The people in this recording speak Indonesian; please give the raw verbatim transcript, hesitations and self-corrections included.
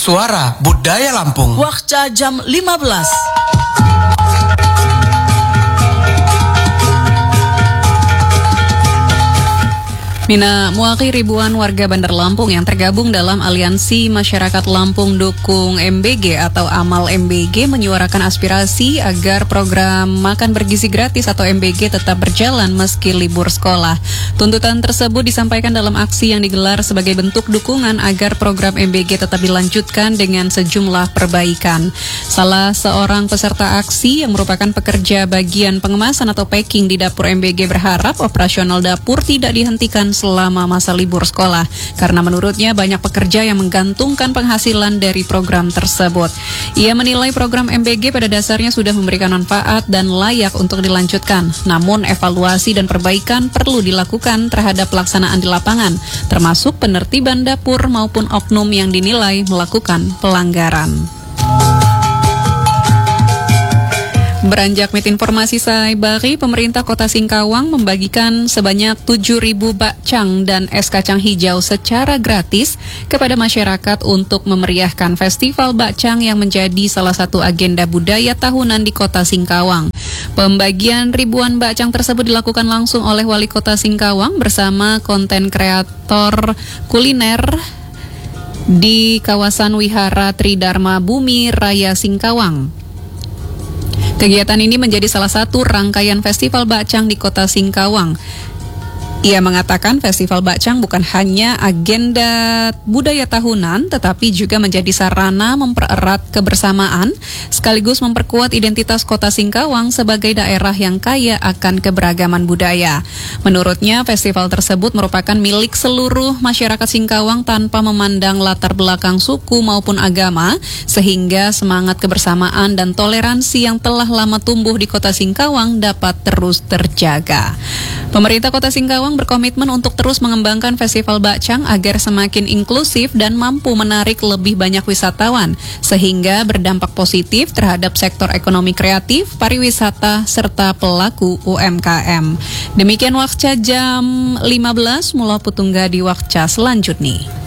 Suara Budaya Lampung. Wakca jam lima belas. Mina mewakili ribuan warga Bandar Lampung yang tergabung dalam Aliansi Masyarakat Lampung Dukung M B G atau Amal M B G menyuarakan aspirasi agar program makan bergizi gratis atau M B G tetap berjalan meski libur sekolah. Tuntutan tersebut disampaikan dalam aksi yang digelar sebagai bentuk dukungan agar program M B G tetap dilanjutkan dengan sejumlah perbaikan. Salah seorang peserta aksi yang merupakan pekerja bagian pengemasan atau packing di dapur M B G berharap operasional dapur tidak dihentikan selama masa libur sekolah, karena menurutnya banyak pekerja yang menggantungkan penghasilan dari program tersebut. Ia menilai program M B G pada dasarnya sudah memberikan manfaat dan layak untuk dilanjutkan, namun evaluasi dan perbaikan perlu dilakukan terhadap pelaksanaan di lapangan, termasuk penertiban dapur maupun oknum yang dinilai melakukan pelanggaran. Beranjak mit informasi Saibari, pemerintah Kota Singkawang membagikan sebanyak tujuh ribu bakcang dan es kacang hijau secara gratis kepada masyarakat untuk memeriahkan Festival Bakcang yang menjadi salah satu agenda budaya tahunan di Kota Singkawang. Pembagian ribuan bakcang tersebut dilakukan langsung oleh Wali Kota Singkawang bersama konten kreator kuliner di kawasan Wihara Tridharma Bumi Raya Singkawang. Kegiatan ini menjadi salah satu rangkaian Festival Bakcang di Kota Singkawang. Ia mengatakan Festival Bakcang bukan hanya agenda budaya tahunan, tetapi juga menjadi sarana mempererat kebersamaan, sekaligus memperkuat identitas Kota Singkawang sebagai daerah yang kaya akan keberagaman budaya. Menurutnya, festival tersebut merupakan milik seluruh masyarakat Singkawang tanpa memandang latar belakang suku maupun agama, sehingga semangat kebersamaan dan toleransi yang telah lama tumbuh di Kota Singkawang dapat terus terjaga. Pemerintah Kota Singkawang berkomitmen untuk terus mengembangkan Festival Bakcang agar semakin inklusif dan mampu menarik lebih banyak wisatawan, sehingga berdampak positif terhadap sektor ekonomi kreatif, pariwisata, serta pelaku U M K M. Demikian Wakca jam lima belas, Mula Putungga di Wakca selanjutnya.